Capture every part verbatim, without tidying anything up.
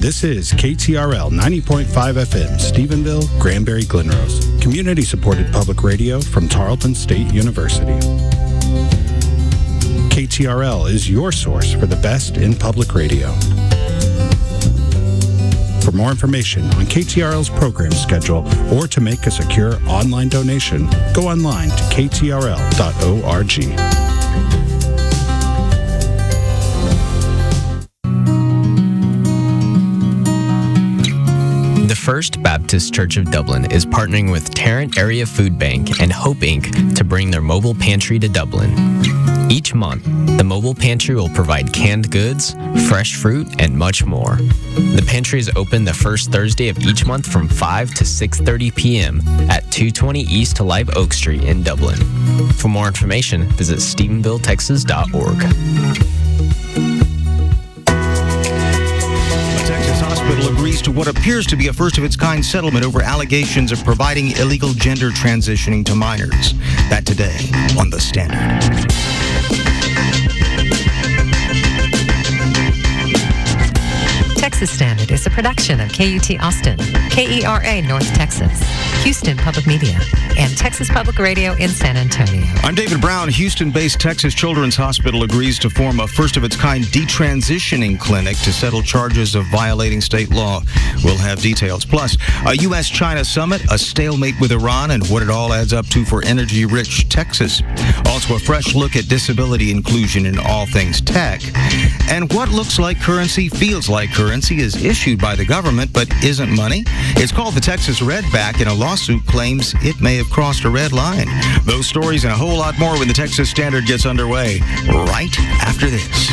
This is K T R L ninety point five F M, Stephenville, Granbury, Glenrose. Community-supported public radio from Tarleton State University. K T R L is your source for the best in public radio. For more information on K T R L's program schedule or to make a secure online donation, go online to k t r l dot org. The First Baptist Church of Dublin is partnering with Tarrant Area Food Bank and Hope Incorporated to bring their mobile pantry to Dublin. Each month, the mobile pantry will provide canned goods, fresh fruit, and much more. The pantry is open the first Thursday of each month from five to six thirty p.m. at two twenty East Live Oak Street in Dublin. For more information, visit stephenville texas dot org. Hospital agrees to what appears to be a first-of-its-kind settlement over allegations of providing illegal gender transitioning to minors. That today on The Standard. Texas Standard is a production of K U T Austin, K E R A North Texas, Houston Public Media, and Texas Public Radio in San Antonio. I'm David Brown. Houston-based Texas Children's Hospital agrees to form a first-of-its-kind detransitioning clinic to settle charges of violating state law. We'll have details. Plus, a U S China summit, a stalemate with Iran, and what it all adds up to for energy-rich Texas. Also, a fresh look at disability inclusion in all things tech. And what looks like currency, feels like currency, is issued by the government but isn't money. It's called the Texas Redback, and a lawsuit claims it may have crossed a red line. Those stories and a whole lot more when the Texas Standard gets underway right after this.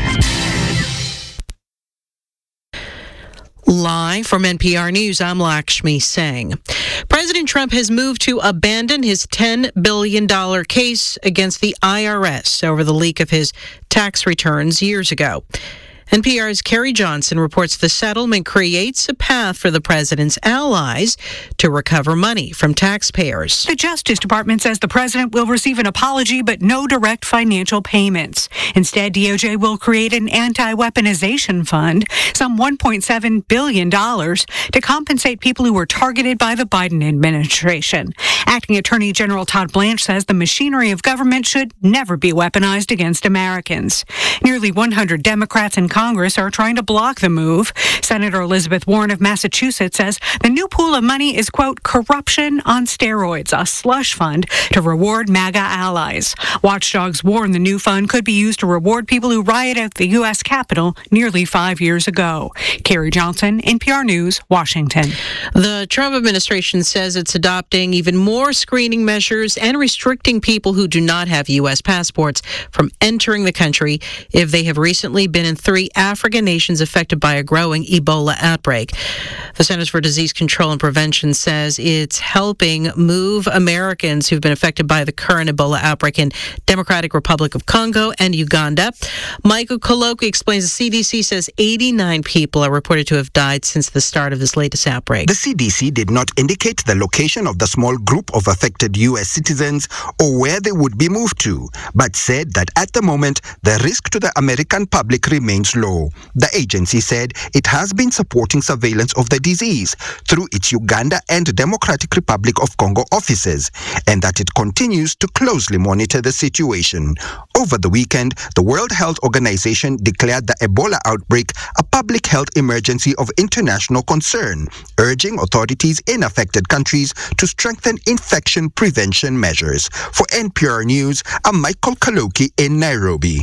Live from N P R News, I'm Lakshmi Singh. President Trump has moved to abandon his ten billion dollars case against the I R S over the leak of his tax returns years ago. N P R's Carrie Johnson reports the settlement creates a path for the president's allies to recover money from taxpayers. The Justice Department says the president will receive an apology but no direct financial payments. Instead, D O J will create an anti-weaponization fund, some one point seven billion dollars, to compensate people who were targeted by the Biden administration. Acting Attorney General Todd Blanche says the machinery of government should never be weaponized against Americans. Nearly one hundred Democrats in Congress are trying to block the move. Senator Elizabeth Warren of Massachusetts says the new pool of money is, quote, corruption on steroids, a slush fund to reward MAGA allies. Watchdogs warn the new fund could be used to reward people who rioted at the U S Capitol nearly five years ago. Carrie Johnson, N P R News, Washington. The Trump administration says it's adopting even more screening measures and restricting people who do not have U S passports from entering the country if they have recently been in three African nations affected by a growing Ebola outbreak. The Centers for Disease Control and Prevention says it's helping move Americans who've been affected by the current Ebola outbreak in Democratic Republic of Congo and Uganda. Michael Koloki explains the C D C says eighty-nine people are reported to have died since the start of this latest outbreak. The C D C did not indicate the location of the small group of affected U S citizens or where they would be moved to, but said that at the moment, the risk to the American public remains low. The agency said it has been supporting surveillance of the disease through its Uganda and Democratic Republic of Congo offices, and that it continues to closely monitor the situation. Over the weekend, the World Health Organization declared the Ebola outbreak a public health emergency of international concern, urging authorities in affected countries to strengthen infection prevention measures. For N P R News, I'm Michael Kaloki in Nairobi.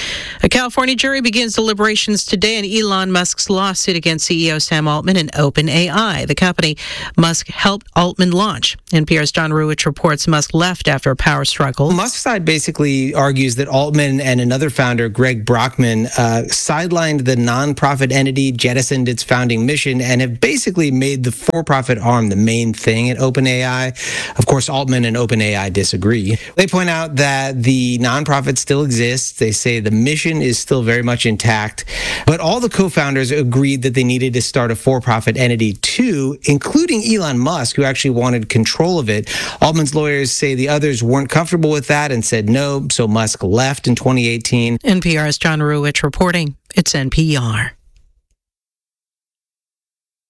A California jury begins deliberations today in Elon Musk's lawsuit against C E O Sam Altman and OpenAI, the company Musk helped Altman launch. N P R's John Ruwitch reports Musk left after a power struggle. Musk's side basically argues that Altman and another founder, Greg Brockman, uh, sidelined the nonprofit entity, jettisoned its founding mission, and have basically made the for-profit arm the main thing at OpenAI. Of course, Altman and OpenAI disagree. They point out that the nonprofit still exists. They say the mission is still very much intact, but all the co-founders agreed that they needed to start a for-profit entity too, including Elon Musk, who actually wanted control of it. Altman's lawyers say the others weren't comfortable with that and said no, so Musk left in twenty eighteen. N P R's John Ruwitch reporting. It's N P R.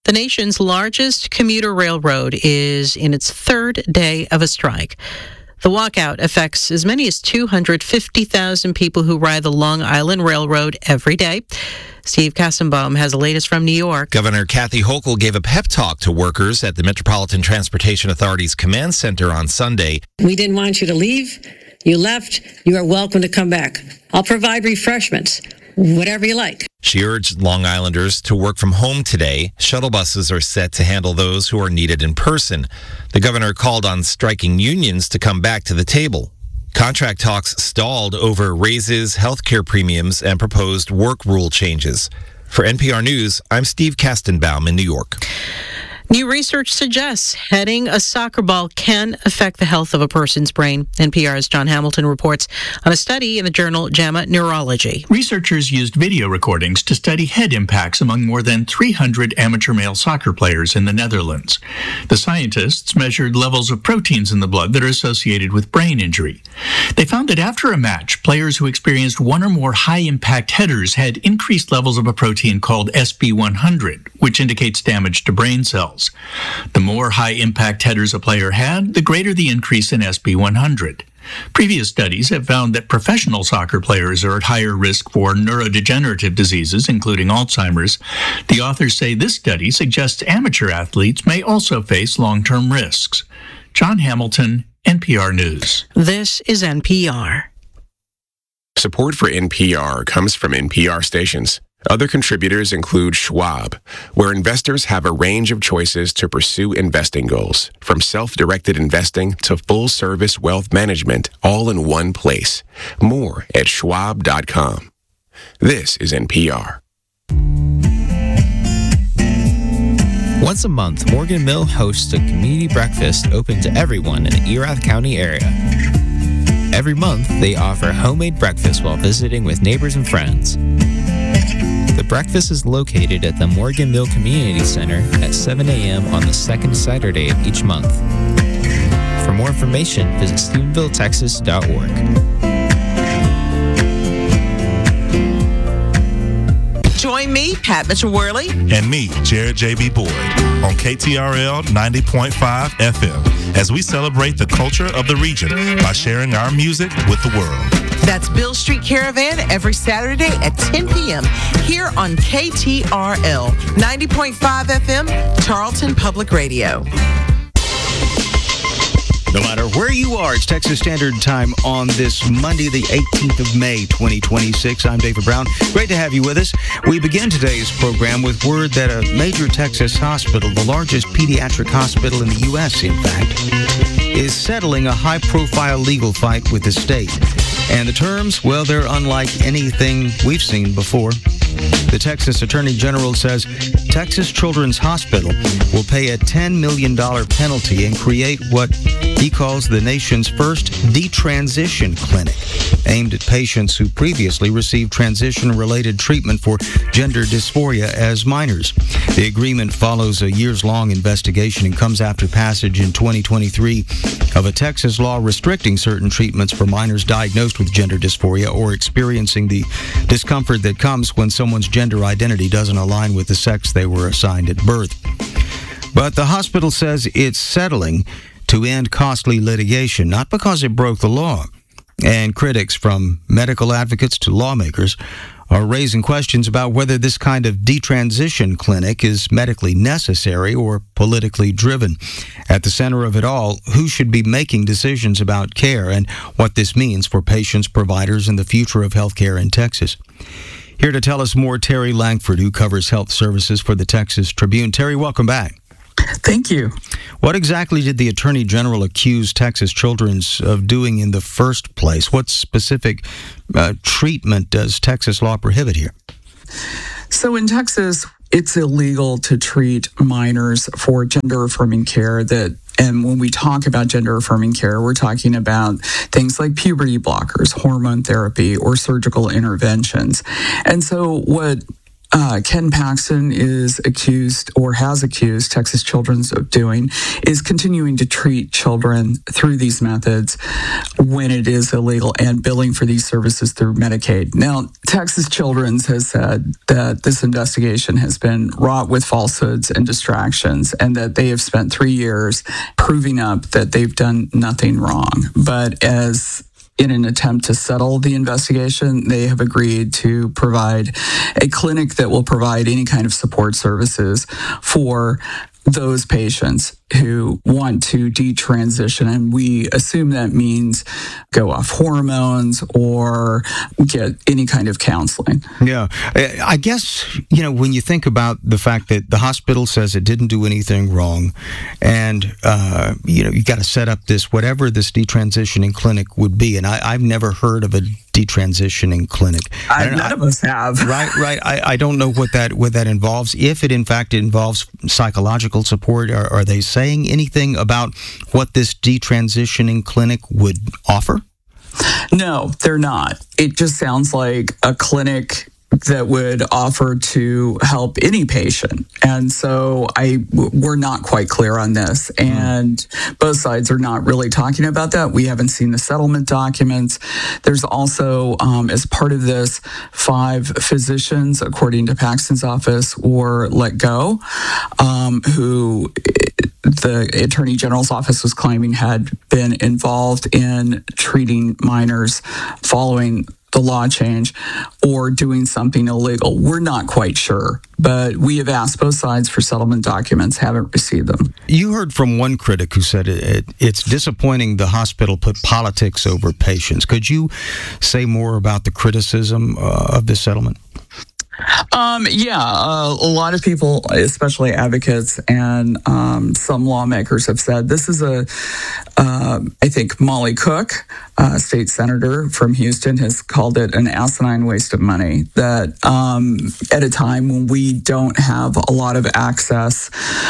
The nation's largest commuter railroad is in its third day of a strike. The walkout affects as many as two hundred fifty thousand people who ride the Long Island Railroad every day. Steve Kassenbaum has the latest from New York. Governor Kathy Hochul gave a pep talk to workers at the Metropolitan Transportation Authority's command center on Sunday. We didn't want you to leave. You left. You are welcome to come back. I'll provide refreshments, whatever you like. She urged Long Islanders to work from home today. Shuttle buses are set to handle those who are needed in person. The governor called on striking unions to come back to the table. Contract talks stalled over raises, healthcare premiums, and proposed work rule changes. For N P R News, I'm Steve Kastenbaum in New York. New research suggests heading a soccer ball can affect the health of a person's brain. N P R's John Hamilton reports on a study in the journal JAMA Neurology. Researchers used video recordings to study head impacts among more than three hundred amateur male soccer players in the Netherlands. The scientists measured levels of proteins in the blood that are associated with brain injury. They found that after a match, players who experienced one or more high-impact headers had increased levels of a protein called S B one hundred, which indicates damage to brain cells. The more high-impact headers a player had, the greater the increase in S B one hundred. Previous studies have found that professional soccer players are at higher risk for neurodegenerative diseases, including Alzheimer's. The authors say this study suggests amateur athletes may also face long-term risks. John Hamilton, N P R News. This is N P R. Support for N P R comes from N P R stations. Other contributors include Schwab, where investors have a range of choices to pursue investing goals, from self-directed investing to full-service wealth management, all in one place. More at schwab dot com. This is N P R. Once a month, Morgan Mill hosts a community breakfast open to everyone in the Erath County area. Every month, they offer homemade breakfast while visiting with neighbors and friends. The breakfast is located at the Morgan Mill Community Center at seven a.m. on the second Saturday of each month. For more information, visit stephenville texas dot org. Join me, Pat Mitchell-Worley, and me, Jared J B. Boyd, on K T R L ninety point five F M as we celebrate the culture of the region by sharing our music with the world. That's Bill Street Caravan every Saturday at ten p.m. here on K T R L ninety point five F M, Charlton Public Radio. No matter where you are, it's Texas Standard Time on this Monday, the eighteenth of May, twenty twenty-six. I'm David Brown. Great to have you with us. We begin today's program with word that a major Texas hospital, the largest pediatric hospital in the U S, in fact, is settling a high-profile legal fight with the state. And the terms, well, they're unlike anything we've seen before. The Texas Attorney General says Texas Children's Hospital will pay a ten million dollars penalty and create what he calls the nation's first detransition clinic, aimed at patients who previously received transition-related treatment for gender dysphoria as minors. The agreement follows a years-long investigation and comes after passage in twenty twenty-three of a Texas law restricting certain treatments for minors diagnosed with gender dysphoria or experiencing the discomfort that comes when someone's gender identity doesn't align with the sex they were assigned at birth. But the hospital says it's settling to end costly litigation, not because it broke the law. And critics, from medical advocates to lawmakers, are raising questions about whether this kind of detransition clinic is medically necessary or politically driven. At the center of it all, who should be making decisions about care and what this means for patients, providers, and the future of healthcare in Texas. Here to tell us more, Terry Langford, who covers health services for the Texas Tribune. Terry, welcome back. Thank you. What exactly did the Attorney General accuse Texas Children's of doing in the first place? What specific uh, treatment does Texas law prohibit here? So in Texas, it's illegal to treat minors for gender-affirming care that And when we talk about gender-affirming care, we're talking about things like puberty blockers, hormone therapy, or surgical interventions. And so what uh, Ken Paxton is accused or has accused Texas Children's of doing is continuing to treat children through these methods when it is illegal and billing for these services through Medicaid. Now, Texas Children's has said that this investigation has been wrought with falsehoods and distractions and that they have spent three years proving up that they've done nothing wrong. But as in an attempt to settle the investigation, they have agreed to provide a clinic that will provide any kind of support services for those patients who want to detransition. And we assume that means go off hormones or get any kind of counseling. Yeah. I guess, you know, when you think about the fact that the hospital says it didn't do anything wrong and, uh, you know, you got to set up this, whatever this detransitioning clinic would be. And I, I've never heard of a detransitioning clinic. I, none I, of us have. Right, right. I, I don't know what that what that involves. If it in fact involves psychological support, are, are they saying anything about what this detransitioning clinic would offer? No, they're not. It just sounds like a clinic that would offer to help any patient. And so I, we're not quite clear on this. And mm. both sides are not really talking about that. We haven't seen the settlement documents. There's also, um, as part of this, five physicians, according to Paxton's office, were let go, um, who the Attorney General's office was claiming had been involved in treating minors following the law change or doing something illegal. We're not quite sure, but we have asked both sides for settlement documents, haven't received them. You heard from one critic who said it, it, it's disappointing the hospital put politics over patients. Could you say more about the criticism uh, of this settlement? Um, yeah, uh, a lot of people, especially advocates and um, some lawmakers, have said this is a, uh, I think Molly Cook, uh, state senator from Houston, has called it an asinine waste of money. That um, at a time when we don't have a lot of access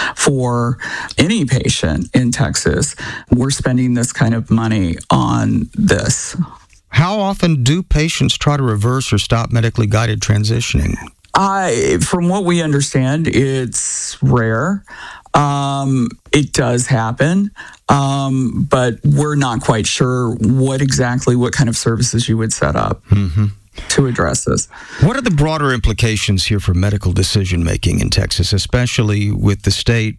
for any patient in Texas, we're spending this kind of money on this. How often do patients try to reverse or stop medically guided transitioning? I, from what we understand, it's rare. Um, it does happen, um, but we're not quite sure what exactly, what kind of services you would set up mm-hmm. to address this. What are the broader implications here for medical decision making in Texas, especially with the state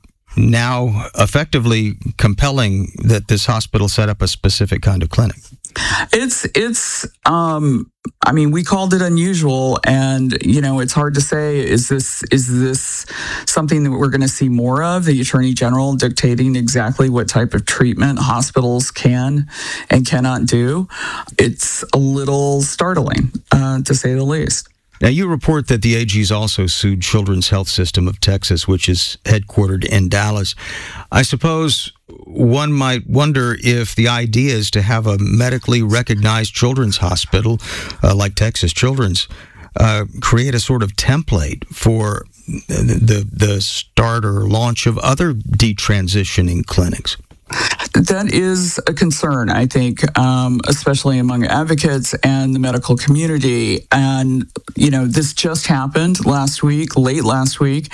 now effectively compelling that this hospital set up a specific kind of clinic? It's, it's, um, I mean, we called it unusual, and, you know, it's hard to say, is this, is this something that we're going to see more of? The Attorney General dictating exactly what type of treatment hospitals can and cannot do. It's a little startling, uh, to say the least. Now, you report that the A G's also sued Children's Health System of Texas, which is headquartered in Dallas. I suppose one might wonder if the idea is to have a medically recognized children's hospital, uh, like Texas Children's, uh, create a sort of template for the, the start or launch of other detransitioning clinics. That is a concern, I think, um, especially among advocates and the medical community. And, you know, this just happened last week, late last week.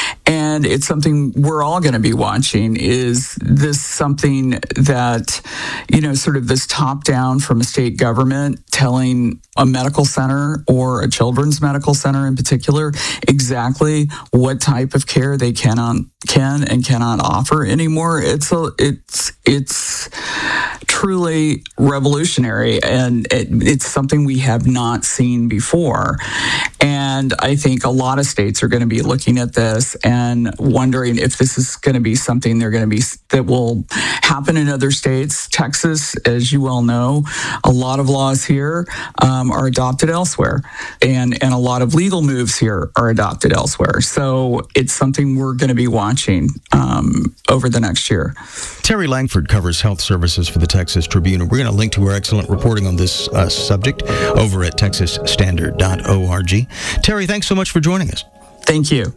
And it's something we're all going to be watching. Is this something that, you know, sort of this top down from a state government telling a medical center or a children's medical center in particular exactly what type of care they cannot, can and cannot offer anymore? It's a, it's, it's truly revolutionary, and it, it's something we have not seen before. And I think a lot of states are going to be looking at this and wondering if this is going to be something they're going to be that will happen in other states. Texas, as you well know, a lot of laws here um, are adopted elsewhere, and and a lot of legal moves here are adopted elsewhere. So it's something we're going to be watching um, over the next year. Terry Langford covers health services for the Texas Tribune, and we're going to link to her excellent reporting on this uh, subject over at texas standard dot org. Terry, thanks so much for joining us. Thank you.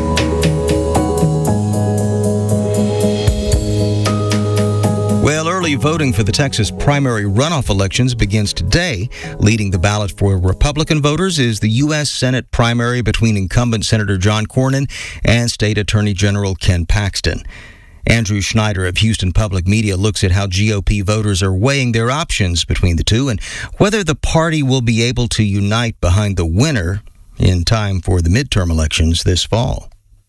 Well, early Early voting for the Texas primary runoff elections begins today. Leading the ballot for Republican voters is the U S Senate primary between incumbent Senator John Cornyn and State Attorney General Ken Paxton. Andrew Schneider of Houston Public Media looks at how G O P voters are weighing their options between the two and whether the party will be able to unite behind the winner in time for the midterm elections this fall.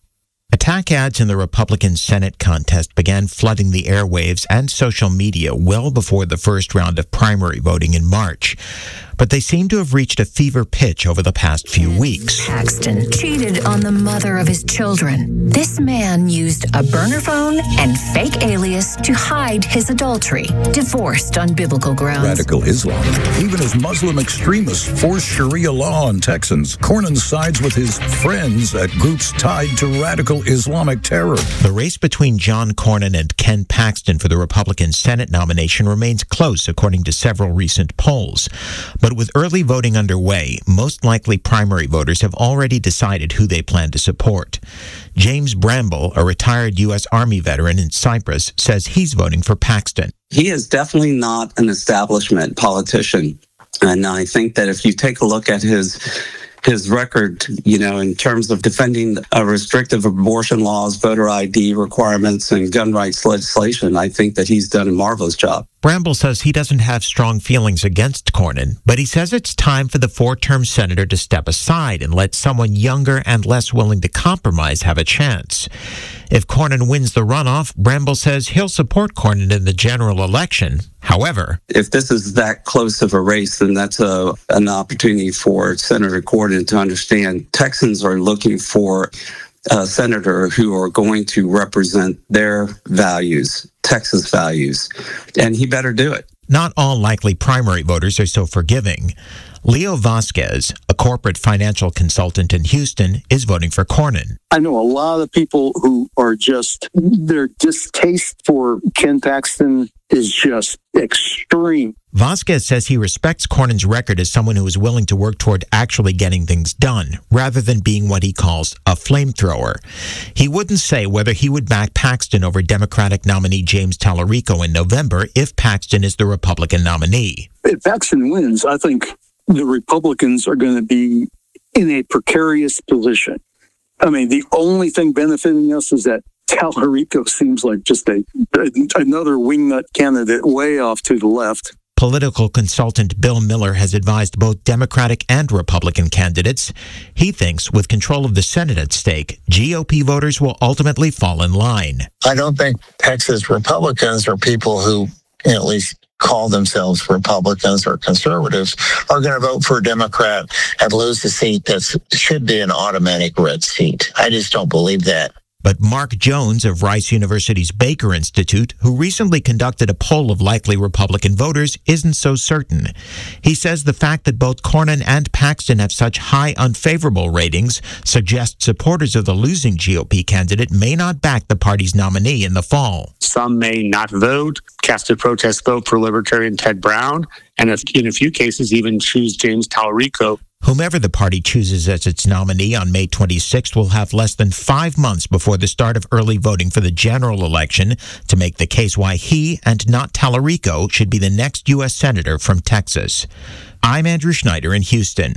Attack ads in the Republican Senate contest began flooding the airwaves and social media well before the first round of primary voting in March. But they seem to have reached a fever pitch over the past few weeks. Paxton cheated on the mother of his children. This man used a burner phone and fake alias to hide his adultery, divorced on biblical grounds. Radical Islam. Even as Muslim extremists force Sharia law on Texans, Cornyn sides with his friends at groups tied to radical Islamic terror. The race between John Cornyn and Ken Paxton for the Republican Senate nomination remains close, according to several recent polls. But with early voting underway, most likely primary voters have already decided who they plan to support. James Bramble, a retired U S Army veteran in Cyprus, says he's voting for Paxton. He is definitely not an establishment politician. And I think that if you take a look at his his record, you know, in terms of defending uh, restrictive abortion laws, voter I D requirements, and gun rights legislation, I think that he's done a marvelous job. Bramble says he doesn't have strong feelings against Cornyn, but he says it's time for the four-term senator to step aside and let someone younger and less willing to compromise have a chance. If Cornyn wins the runoff, Bramble says he'll support Cornyn in the general election. However, if this is that close of a race, then that's a, an opportunity for Senator Cornyn to understand Texans are looking for a senator who are going to represent their values, Texas values, and he better do it. Not all likely primary voters are so forgiving. Leo Vasquez, a corporate financial consultant in Houston, is voting for Cornyn. I know a lot of people who are just, their distaste for Ken Paxton is just extreme. Vasquez says he respects Cornyn's record as someone who is willing to work toward actually getting things done, rather than being what he calls a flamethrower. He wouldn't say whether he would back Paxton over Democratic nominee James Tallarico in November if Paxton is the Republican nominee. If Paxton wins, I think the Republicans are going to be in a precarious position. I mean, the only thing benefiting us is that Tallarico seems like just a, a another wingnut candidate way off to the left. Political consultant Bill Miller has advised both Democratic and Republican candidates. He thinks with control of the Senate at stake, G O P voters will ultimately fall in line. I don't think Texas Republicans or people who at least call themselves Republicans or conservatives are going to vote for a Democrat and lose a seat that should be an automatic red seat. I just don't believe that. But Mark Jones of Rice University's Baker Institute, who recently conducted a poll of likely Republican voters, isn't so certain. He says the fact that both Cornyn and Paxton have such high unfavorable ratings suggests supporters of the losing G O P candidate may not back the party's nominee in the fall. Some may not vote, cast a protest vote for Libertarian Ted Brown, and if, in a few cases even choose James Tallarico. Whomever the party chooses as its nominee on May twenty-sixth will have less than five months before the start of early voting for the general election to make the case why he and not Tallarico should be the next U S senator from Texas. I'm Andrew Schneider in Houston.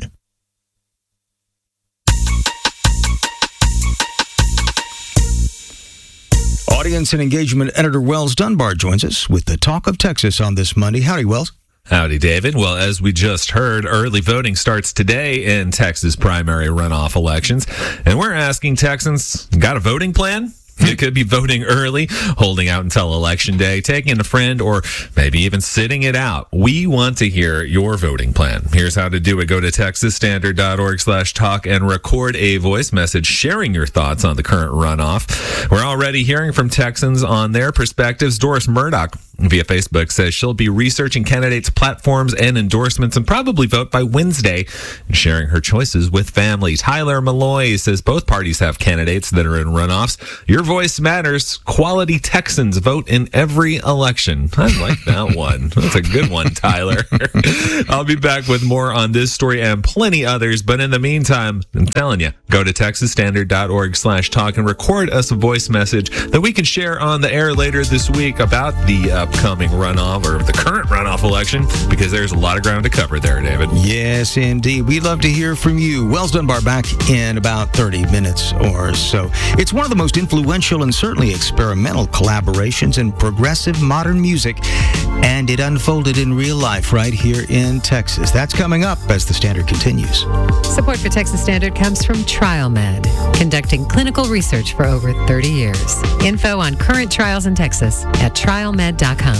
Audience and engagement editor Wells Dunbar joins us with the Talk of Texas on this Monday. Howdy, Wells. Howdy, David. Well, as we just heard, early voting starts today in Texas primary runoff elections. And we're asking Texans, got a voting plan? You could be voting early, holding out until Election Day, taking a friend, or maybe even sitting it out. We want to hear your voting plan. Here's how to do it. Go to texasstandard.org slash talk and record a voice message sharing your thoughts on the current runoff. We're already hearing from Texans on their perspectives. Doris Murdoch via Facebook says she'll be researching candidates' platforms and endorsements and probably vote by Wednesday and sharing her choices with family. Tyler Malloy says both parties have candidates that are in runoffs. Your voice matters. Quality Texans vote in every election. I like that one. That's a good one, Tyler. I'll be back with more on this story and plenty others. But in the meantime, I'm telling you, go to texasstandard.org slash talk and record us a voice message that we can share on the air later this week about the uh, upcoming runoff or the current runoff election because there's a lot of ground to cover there, David. Yes, indeed. We'd love to hear from you. Wells Dunbar back in about thirty minutes or so. It's one of the most influential and certainly experimental collaborations in progressive modern music, and it unfolded in real life right here in Texas. That's coming up as the Standard continues. Support for Texas Standard comes from TrialMed, conducting clinical research for over thirty years. Info on current trials in Texas at trial med dot com.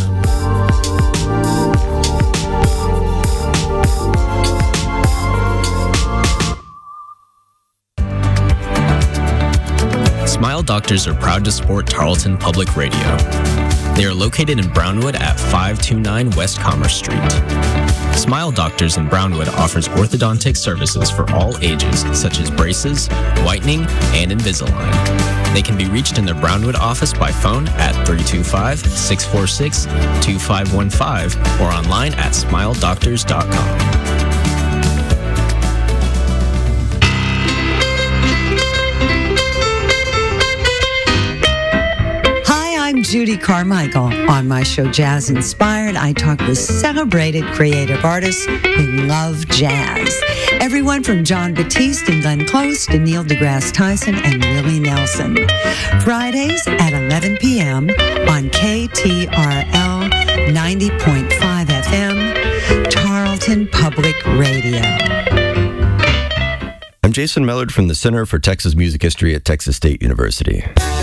Smile Doctors are proud to support Tarleton Public Radio. They are located in Brownwood at five two nine West Commerce Street. Smile Doctors in Brownwood offers orthodontic services for all ages, such as braces, whitening, and Invisalign. They can be reached in their Brownwood office by phone at three two five, six four six, two five one five or online at smile doctors dot com. I'm Judy Carmichael. On my show Jazz Inspired, I talk with celebrated creative artists who love jazz. Everyone from John Batiste and Glenn Close to Neil deGrasse Tyson and Willie Nelson. Fridays at eleven p.m. on K T R L ninety point five F M, Tarleton Public Radio. I'm Jason Mellard from the Center for Texas Music History at Texas State University.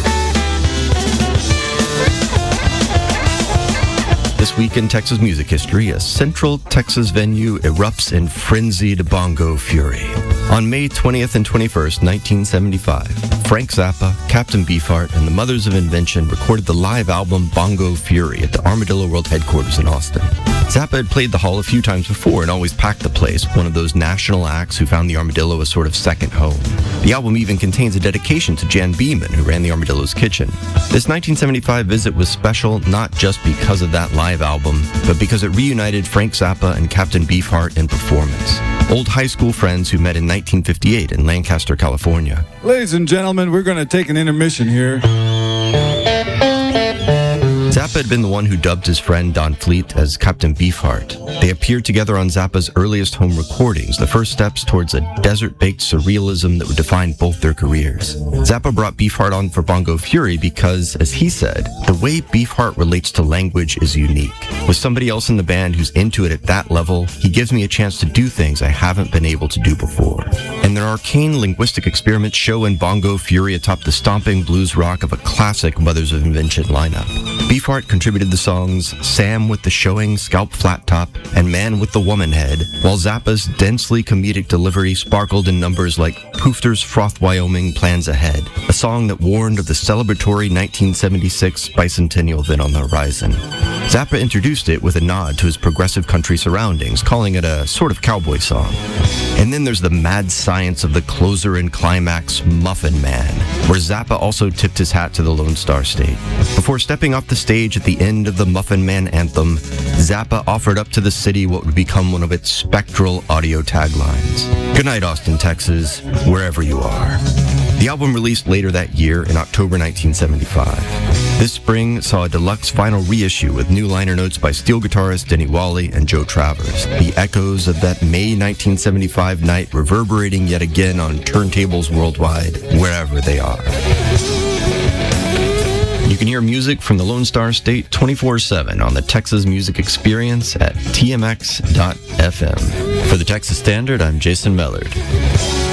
This week in Texas music history, a Central Texas venue erupts in frenzied bongo fury. On May twentieth and twenty-first, nineteen seventy-five, Frank Zappa, Captain Beefheart, and the Mothers of Invention recorded the live album Bongo Fury at the Armadillo World Headquarters in Austin. Zappa had played the hall a few times before and always packed the place, one of those national acts who found the Armadillo a sort of second home. The album even contains a dedication to Jan Beeman, who ran the Armadillo's kitchen. This nineteen seventy-five visit was special not just because of that live album, but because it reunited Frank Zappa and Captain Beefheart in performance. Old high school friends who met in nineteen fifty-eight in Lancaster, California. Ladies and gentlemen, we're going to take an intermission here. Zappa had been the one who dubbed his friend Don Fleet as Captain Beefheart. They appeared together on Zappa's earliest home recordings, the first steps towards a desert-baked surrealism that would define both their careers. Zappa brought Beefheart on for Bongo Fury because, as he said, the way Beefheart relates to language is unique. With somebody else in the band who's into it at that level, he gives me a chance to do things I haven't been able to do before. And their arcane linguistic experiments show in Bongo Fury atop the stomping blues rock of a classic Mothers of Invention lineup. Beefheart contributed the songs Sam with the Showing Scalp Flat Top and Man with the Woman Head, while Zappa's densely comedic delivery sparkled in numbers like Poofter's Froth Wyoming Plans Ahead, a song that warned of the celebratory nineteen seventy-six bicentennial then on the horizon. Zappa introduced it with a nod to his progressive country surroundings, calling it a sort of cowboy song. And then there's the mad science of the closer and climax Muffin Man, where Zappa also tipped his hat to the Lone Star State. Before stepping off the stage at the end of the Muffin Man anthem, Zappa offered up to the city what would become one of its spectral audio taglines. Good night, Austin, Texas, wherever you are. The album released later that year in October nineteen seventy-five. This spring saw a deluxe vinyl reissue with new liner notes by steel guitarist Denny Wally and Joe Travers, the echoes of that May nineteen seventy-five night reverberating yet again on turntables worldwide, wherever they are. You can hear music from the Lone Star State twenty-four seven on the Texas Music Experience at T M X dot F M. For the Texas Standard, I'm Jason Mellard.